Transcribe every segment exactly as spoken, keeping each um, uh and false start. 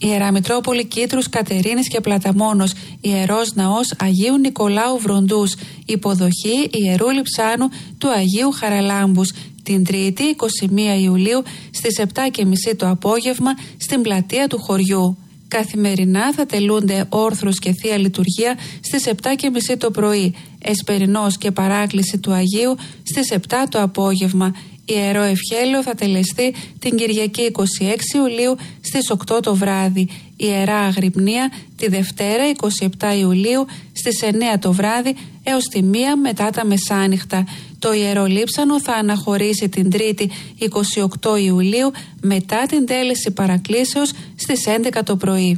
Ιερά Μητρόπολη Κήτρους, Κατερίνης και Πλαταμόνος, Ιερός Ναός Αγίου Νικολάου Βροντούς, υποδοχή Ιερού Λειψάνου του Αγίου Χαραλάμπους, την Τρίτη εικοστή πρώτη Ιουλίου στις επτά και μισή το απόγευμα στην πλατεία του χωριού. Καθημερινά θα τελούνται όρθρος και Θεία Λειτουργία στις επτά και μισή το πρωί, εσπερινός και παράκληση του Αγίου στις επτά το απόγευμα. Ιερό Ευχέλαιο θα τελεστεί την Κυριακή εικοστή έκτη Ιουλίου στις οκτώ το βράδυ. Ιερά Αγρυπνία τη Δευτέρα εικοστή εβδόμη Ιουλίου στις εννέα το βράδυ έως τη μία μετά τα μεσάνυχτα. Το Ιερό Λείψανο θα αναχωρήσει την Τρίτη εικοστή όγδοη Ιουλίου μετά την τέλεση παρακλήσεως στις έντεκα το πρωί.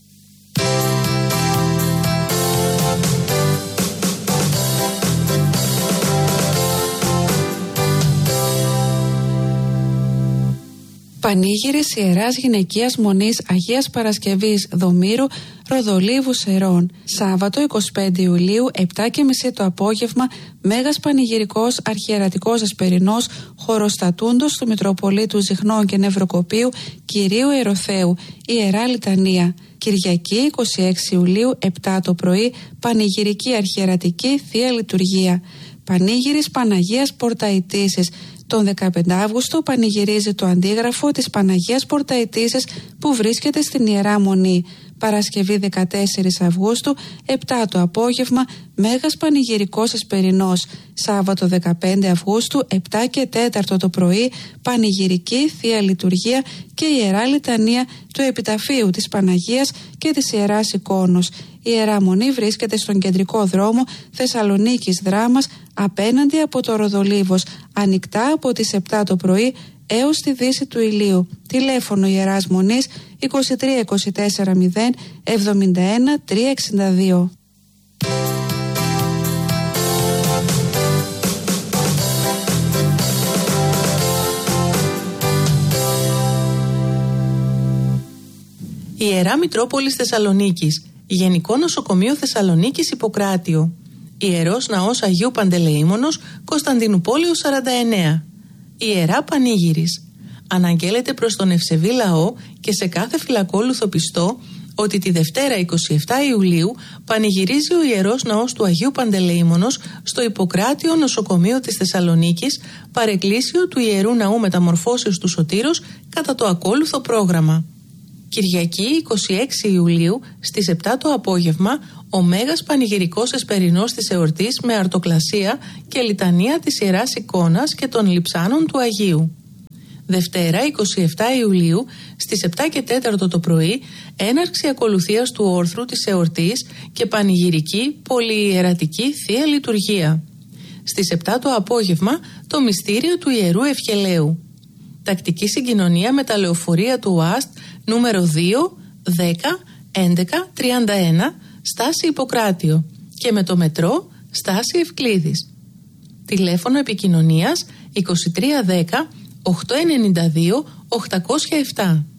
Πανήγυρης Ιεράς Γυναικείας Μονής Αγίας Παρασκευής Δομήρου Ροδολίβου Σερών. Σάββατο εικοστή πέμπτη Ιουλίου, επτά και μισή το απόγευμα, Μέγας Πανηγυρικός Αρχιερατικός Εσπερινός Χωροστατούντος του Μητροπολίτου Ζιχνών και Νευροκοπίου Κυρίου Ερωθέου, Ιερά Λιτανία. Κυριακή εικοστή έκτη Ιουλίου, επτά το πρωί, Πανηγυρική Αρχιερατική Θεία Λειτουργία. Πανήγυρης Παναγίας Πορταϊτήσης. Τον δεκαπέντε Αυγούστου πανηγυρίζει το αντίγραφο της Παναγίας Πορταϊτήσης που βρίσκεται στην Ιερά Μονή. Παρασκευή δεκατέσσερις Αυγούστου, επτά το απόγευμα, Μέγας Πανηγυρικός Εσπερινός. Σάββατο δεκαπέντε Αυγούστου, επτά και τέσσερα το πρωί, Πανηγυρική Θεία Λειτουργία και Ιερά Λιτανία του Επιταφείου της Παναγίας και της Ιεράς Εικόνος. Η Ιερά Μονή βρίσκεται στον κεντρικό δρόμο Θεσσαλονίκης Δράμας, απέναντι από το Ροδολίβος, ανοιχτά από τις επτά το πρωί έως τη δύση του ηλίου. Τηλέφωνο Ιεράς Μονής είκοσι τρία είκοσι τέσσερα μηδέν εβδομήντα ένα τριακόσια εξήντα δύο. Ιερά Μητρόπολης Θεσσαλονίκης, Γενικό Νοσοκομείο Θεσσαλονίκης Ιπποκράτιο, Ιερός Ναός Αγίου Παντελεήμονος Κωνσταντινουπόλεως σαράντα εννέα. Ιερά Πανήγυρης. Αναγγέλλεται προς τον ευσεβή λαό και σε κάθε φυλακόλουθο πιστό ότι τη Δευτέρα εικοστή εβδόμη Ιουλίου πανηγυρίζει ο Ιερός Ναός του Αγίου Παντελεήμονος στο Ιπποκράτιο Νοσοκομείο της Θεσσαλονίκης, παρεκκλήσιο του Ιερού Ναού Μεταμορφώσεως του Σωτήρος, κατά το ακόλουθο πρόγραμμα. Κυριακή εικοστή έκτη Ιουλίου στις επτά το απόγευμα, ο Μέγας Πανηγυρικός Εσπερινός της εορτής με αρτοκλασία και λιτανία της Ιεράς Εικόνας και των Λειψάνων του Αγίου. Δευτέρα εικοστή εβδόμη Ιουλίου στις επτά και τέσσερα το πρωί, έναρξη ακολουθίας του όρθρου της εορτής και πανηγυρική πολυιερατική Θεία Λειτουργία. Στις επτά το απόγευμα, το μυστήριο του Ιερού Ευχελαίου. Τακτική συγκοινωνία με τα λεωφορεία του ΟΑΣΤ νούμερο δύο, δέκα, έντεκα, τριάντα ένα, στάση Ιπποκράτιο και με το μετρό στάση Ευκλήδης. Τηλέφωνο επικοινωνίας είκοσι τρία δέκα οκτακόσια ενενήντα δύο οχτακόσια επτά.